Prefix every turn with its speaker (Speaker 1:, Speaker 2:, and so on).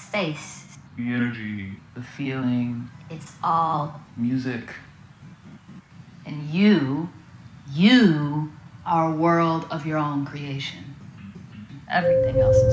Speaker 1: space.
Speaker 2: The energy, the feeling.
Speaker 1: It's all
Speaker 2: Music.
Speaker 1: And you are a world of your own creation. Everything else is